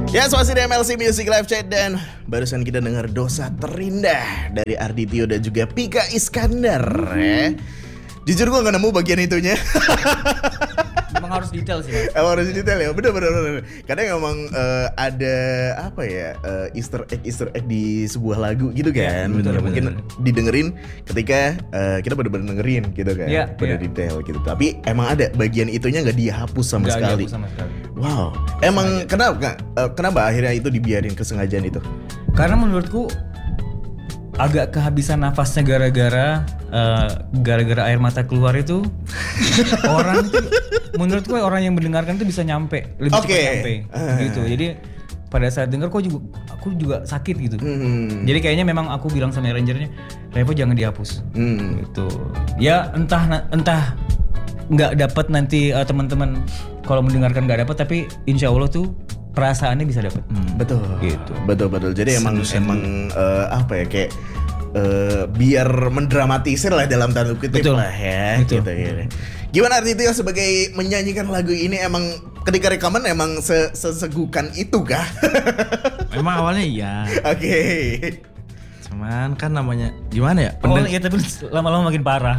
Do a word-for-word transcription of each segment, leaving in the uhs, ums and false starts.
Ya, masih di M L C Music Live Chat dan barusan kita dengar Dosa Terindah dari Arditio dan juga Pika Iskandar. Ya. Jujur gue gak nemu bagian itunya. Emang harus detail sih, Mas. Emang harus detail ya, bener-bener. Kadang emang uh, ada apa ya uh, Easter egg Easter egg di sebuah lagu gitu kan. Ya, betul, ya, mungkin didengerin ketika uh, kita bener-bener dengerin gitu kan. Ya, bener ya. detail gitu. Tapi emang ada bagian itunya nggak dihapus sama Gak sekali. dihapus sama sekali. Wow. Emang kenapa uh, kenapa akhirnya itu dibiarin kesengajaan itu? Karena menurutku agak kehabisan nafasnya gara-gara uh, gara-gara air mata keluar itu orang itu menurutku orang yang mendengarkan itu bisa nyampe lebih okay. cepat nyampe uh. gitu. Jadi pada saat dengar kok juga aku juga sakit gitu. Hmm. Jadi kayaknya memang aku bilang sama arrangernya, Revo jangan dihapus. Hmm. Gitu. Ya entah entah nggak dapat nanti uh, teman-teman kalau mendengarkan nggak dapat, tapi insya Allah tuh perasaannya bisa dapat. Hmm. Betul. Gitu. Betul betul. Jadi emang Sendu-sendu. emang uh, apa ya kayak uh, biar mendramatisir lah dalam tanda kutip Betul. lah ya. Betul. Gitu ya. Gimana Arditio sebagai menyanyikan lagu ini, emang ketika rekaman emang se- sesegukan itu kah? Memang awalnya iya. Oke. Okay. Cuman kan namanya gimana ya? Oh iya, tapi lama-lama makin parah.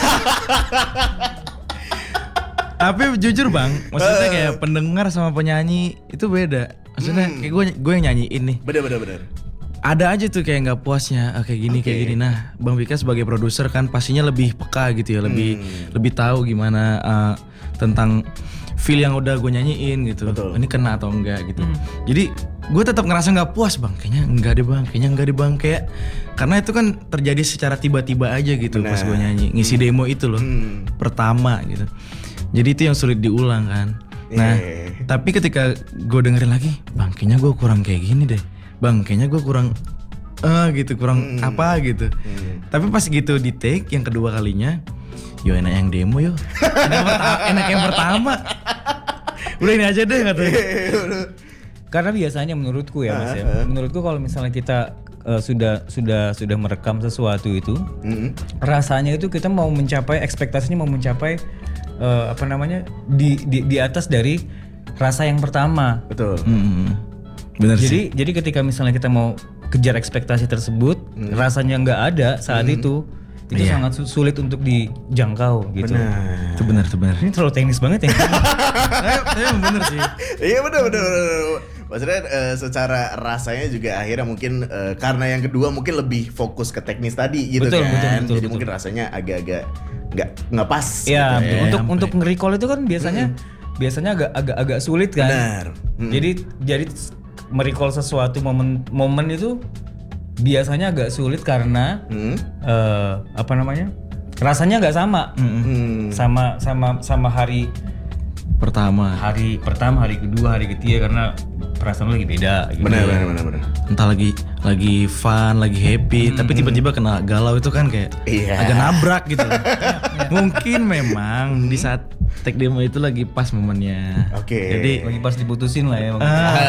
Tapi jujur bang, maksudnya kayak pendengar sama penyanyi itu beda. Maksudnya Hmm. kayak gue gue yang nyanyiin nih. Bener bener bener. Ada aja tuh kayak nggak puasnya, ah, kayak gini Okay. kayak gini. Nah, Bang Pika sebagai produser kan pastinya lebih peka gitu ya, lebih Hmm. lebih tahu gimana uh, tentang feel yang udah gue nyanyiin gitu. Betul. Ini kena atau enggak gitu. Hmm. Jadi gue tetap ngerasa nggak puas bang. Kayaknya enggak deh bang, kayaknya enggak deh bang. Kayak karena itu kan terjadi secara tiba-tiba aja gitu. Benar. Pas gue nyanyi, ngisi demo itu loh, Hmm. pertama gitu. Jadi itu yang sulit diulang kan. Nah, Yeah. tapi ketika gue dengerin lagi, bang kayaknya gue kurang kayak gini deh. Bang kayaknya gue kurang eh gitu, kurang Hmm. apa gitu. Hmm. Tapi pas gitu di take yang kedua kalinya, yo enak yang demo yo. enak, yang perta- enak yang pertama. Udah ini aja deh katanya. Karena biasanya menurutku ya Mas ya, menurutku kalau misalnya kita uh, sudah sudah sudah merekam sesuatu itu, Hmm. rasanya itu kita mau mencapai ekspektasinya mau mencapai uh, apa namanya di, di di atas dari rasa yang pertama. Betul. Hmm, bener sih. Jadi jadi ketika misalnya kita mau kejar ekspektasi tersebut, rasanya nggak ada saat itu, itu Iya. sangat su- sulit untuk dijangkau gitu. Benar. Itu bener, itu bener. Ini terlalu teknis banget ya. Tapi emang bener sih. Iya bener bener bener. Maksudnya uh, secara rasanya juga akhirnya mungkin uh, karena yang kedua mungkin lebih fokus ke teknis tadi gitu Betul, kan. betul, betul, Jadi betul. mungkin rasanya agak-agak nggak nggak pas. Iya, gitu ya. untuk sampai. untuk nge-recall itu kan biasanya biasanya agak agak agak sulit kan. Benar. Mm. Jadi jadi merecall sesuatu momen momen itu biasanya agak sulit karena Hmm. eh, apa namanya? Rasanya nggak sama. Hmm. Sama sama sama hari Pertama, hari pertama, hari kedua, hari ketiga karena perasaan lu lagi beda gitu. Benar benar benar benar. entah lagi lagi fun, lagi happy, tapi tiba-tiba kena galau itu kan kayak Iya. agak nabrak gitu. Mungkin memang di saat take demo itu lagi pas momennya. Oke. Jadi Lagi pas diputusin lah ya. ah,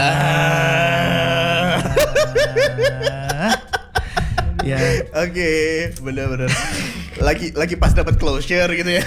ya Oke, benar-benar. Lagi lagi pas dapat closure gitu ya.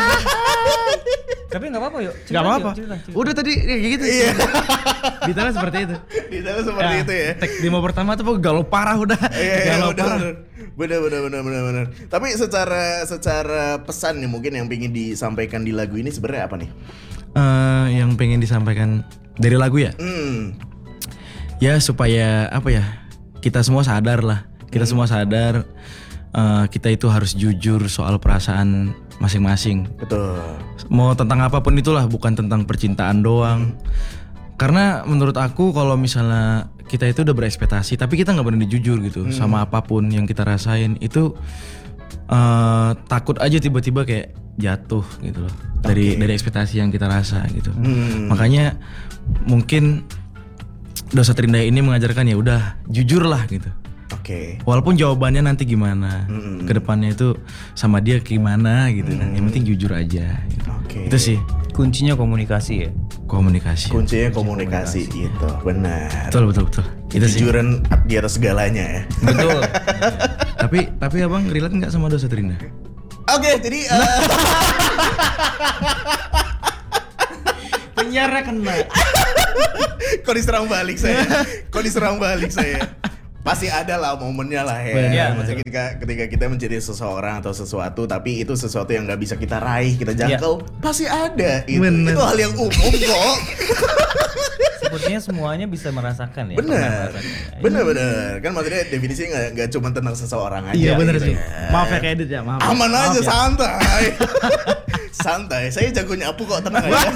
Tapi nggak apa-apa yuk. nggak Cerita, apa-apa. yuk, cerita, cerita. Udah tadi kayak gitu. Iya. Detailnya seperti itu. Di sana seperti Ya, itu ya. Take demo pertama tuh pokoknya galau parah udah. Iya, iya, Galau benar, parah. benar. Benar, benar, benar, benar, benar. Tapi secara secara pesan nih mungkin yang pengen disampaikan di lagu ini sebenarnya apa nih? Eh, yang pengen disampaikan dari lagu ya? Hmm. Ya supaya apa ya, kita semua sadar lah, kita semua sadar eh, kita itu harus jujur soal perasaan masing-masing. Betul. Mau tentang apapun itulah, bukan tentang percintaan doang. Karena menurut aku kalau misalnya kita itu udah berekspektasi tapi kita nggak berani jujur gitu sama apapun yang kita rasain, itu eh, takut aja tiba-tiba kayak jatuh gitu loh dari Oke. dari ekspektasi yang kita rasa gitu. Hmm. Makanya mungkin Dosa Terindah ini mengajarkan ya udah jujur lah gitu. Oke. Walaupun jawabannya nanti gimana, Mm-mm. kedepannya itu sama dia gimana gitu kan. Yang penting jujur aja. Gitu. Oke. Itu sih Kuncinya komunikasi ya. komunikasi. Kuncinya komunikasi gitu. Benar. Betul betul betul. Itu sih. Kejujuran di atas segalanya ya. Betul. tapi tapi abang relate nggak sama Dosa Terindah? Oke, jadi uh, penyiarnya kena. Kok diserang balik saya? Kok diserang balik saya? Pasti ada lah momennya lah ya. Ya, Maksudnya ketika, ketika kita menjadi seseorang atau sesuatu, tapi itu sesuatu yang nggak bisa kita raih, kita jangkau, ya. Pasti ada. Itu, itu hal yang umum kok. Sepertinya semuanya bisa merasakan ya. Bener, bener bener. Kan maksudnya definisinya nggak nggak cuma tentang seseorang aja. Iya bener gitu sih. Ya. Maaf ya Edit ya, maaf. Aman maaf aja, ya. santai. Santai. Saya jago nyapu kok, tenang aja.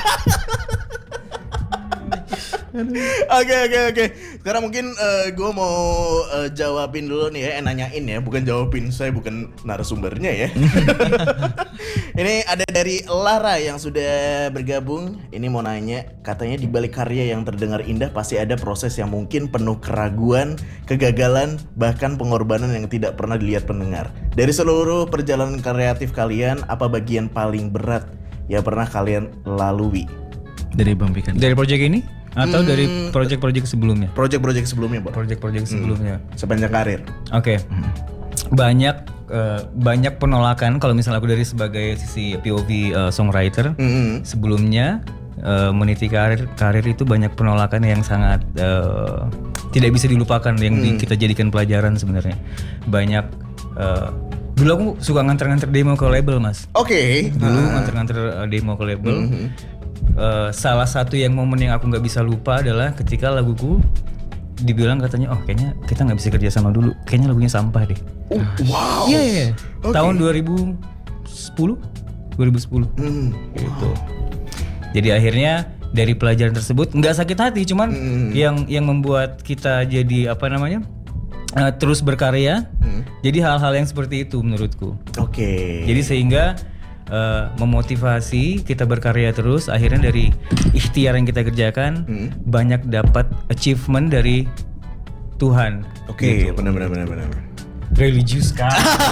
Oke oke oke. Sekarang mungkin uh, gue mau uh, jawabin dulu nih ya, eh, nanyain ya, bukan jawabin. Saya bukan narasumbernya ya. Ini ada dari Lara yang sudah bergabung. Ini mau nanya, katanya di balik karya yang terdengar indah pasti ada proses yang mungkin penuh keraguan, kegagalan, bahkan pengorbanan yang tidak pernah dilihat pendengar. Dari seluruh perjalanan kreatif kalian, apa bagian paling berat yang pernah kalian lalui? Dari Bang Pikan. Dari project ini? Atau Hmm. dari project-project sebelumnya? Project-project sebelumnya, Bang. Project-project sebelumnya. Sepanjang karir. Oke. Banyak eh, banyak penolakan kalau misalnya aku dari sebagai sisi P O V eh, songwriter. Mm-hmm. Sebelumnya eh, meniti karir karir itu banyak penolakan yang sangat eh, tidak bisa dilupakan yang di- kita jadikan pelajaran sebenarnya. Banyak eh, dulu aku suka nganter-nganter demo ke label, Mas. Oke. Dulu nganter-nganter eh, demo ke label. Eh, salah satu yang momen yang aku nggak bisa lupa adalah ketika laguku dibilang katanya, oh kayaknya kita nggak bisa kerja sama dulu, kayaknya lagunya sampah deh. Oh, wow. Iya, iya, iya. Oke. Tahun dua ribu sepuluh dua ribu sepuluh Hmm. gitu. Jadi akhirnya dari pelajaran tersebut nggak sakit hati, cuman Hmm. yang yang membuat kita jadi apa namanya eh, terus berkarya. Hmm. Jadi hal-hal yang seperti itu menurutku. Oke. Jadi sehingga uh, memotivasi kita berkarya terus. Akhirnya dari ikhtiar yang kita kerjakan Hmm. banyak dapat achievement dari Tuhan. Oke, benar-benar benar-benar. Religius kan?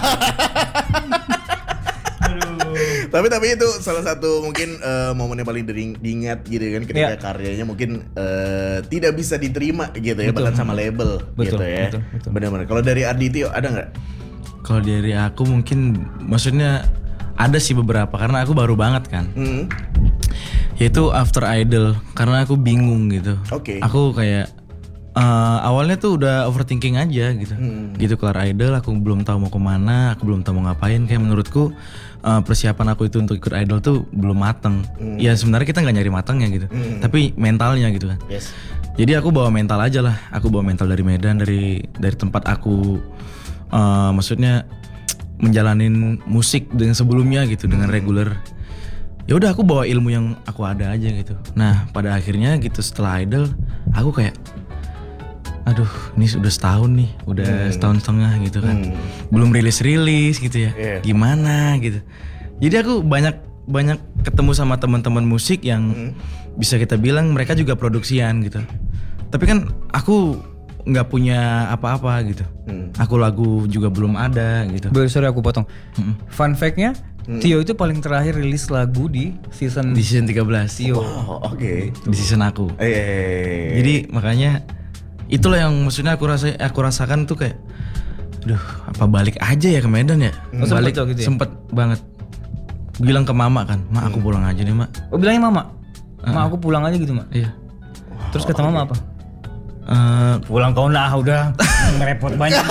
Tapi tapi itu salah satu mungkin eh, momen yang paling dering- diingat gitu kan, ketika Iya. karyanya mungkin eh, tidak bisa diterima gitu ya, Betul. bahkan sama label Betul, gitu ya. betul, betul. Benar-benar. Kalau dari Arditio ada nggak? Kalau dari aku mungkin maksudnya ada sih beberapa karena aku baru banget kan. Hmm. Yaitu After Idol karena aku bingung gitu. Oke. Aku kayak eh, awalnya tuh udah overthinking aja gitu. Hmm. Gitu kelar Idol aku belum tahu mau kemana, aku belum tahu mau ngapain. Kayak menurutku eh, persiapan aku itu untuk ikut Idol tuh belum mateng. Ya sebenarnya kita nggak nyari matangnya gitu. Hmm. Tapi mentalnya gitu kan. Yes. Jadi aku bawa mental aja lah. Aku bawa mental dari Medan, dari dari tempat aku eh, maksudnya menjalanin musik dengan sebelumnya gitu, dengan reguler. Ya udah aku bawa ilmu yang aku ada aja gitu. Nah pada akhirnya gitu setelah Idol, aku kayak, aduh ini sudah setahun nih, udah setahun setengah gitu kan, belum rilis rilis gitu ya. Iya. Gimana gitu. Jadi aku banyak banyak ketemu sama teman-teman musik yang bisa kita bilang mereka juga produksian gitu. Tapi kan aku nggak punya apa-apa gitu. Hmm. Aku lagu juga belum ada gitu. Bo- Sorry aku potong. Fun fact-nya, Tio itu paling terakhir rilis lagu di season Di season tiga belas. Tio. Oh, oke. Di season aku. Eh. Jadi makanya itulah yang maksudnya aku rasa aku rasakan tuh kayak, aduh apa balik aja ya ke Medan ya? Oh, sempet balik tuh gitu ya? sempet banget. Bilang ke mama kan, mak aku pulang aja nih mak. Oh bilangnya mama? Ma aku pulang aja gitu, Mak. Iya. Terus kata mama apa? Eh, Pulang kau nah udah merepot banyak.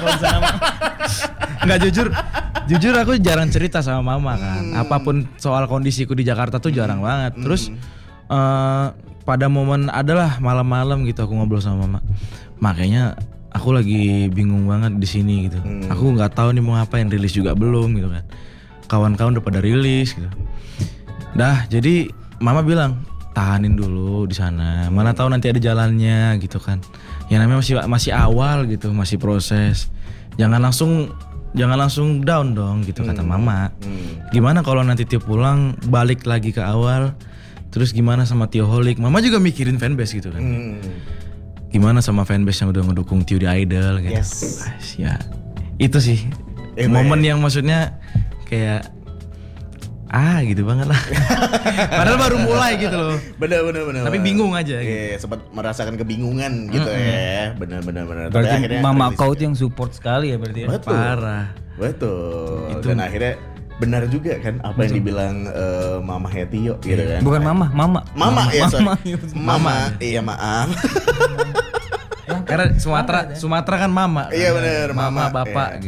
nggak jujur, jujur aku jarang cerita sama mama kan. Apapun soal kondisiku di Jakarta tuh jarang banget. Terus eh, pada momen adalah malam-malam gitu aku ngobrol sama mama. Makanya aku lagi bingung banget di sini gitu. Aku nggak tahu nih mau ngapain, rilis juga belum gitu kan. Kawan-kawan udah pada rilis gitu. Dah, jadi mama bilang tahanin dulu di sana. Mana tahu nanti ada jalannya gitu kan. Ya namanya masih masih awal gitu, masih proses. Jangan langsung jangan langsung down dong gitu kata mama. Gimana kalau nanti Tio pulang balik lagi ke awal? Terus gimana sama Tio Holik? Mama juga mikirin fanbase gitu kan. Hmm. Gimana sama fanbase yang udah ngedukung Tio di Idol gitu. Yes. Ais, ya itu sih Eh, momen yang maksudnya kayak ah gitu banget lah. Padahal baru mulai gitu loh. Benar benar benar. Tapi bingung aja gitu. Iya, sempat merasakan kebingungan gitu ya. Benar benar benar. Tapi Berarti akhirnya mama rilis kau juga. tuh yang support sekali ya berarti ya. Betul. Parah. Betul. Itu. Dan akhirnya benar juga kan apa yang dibilang uh, Mama Hetio gitu kan. Bukan Mama, Mama. Mama, ya sorry. Mama, Mama, iya maaf. Karena Sumatera Sumatera kan mama. Iya benar, mama, mama, bapak iya.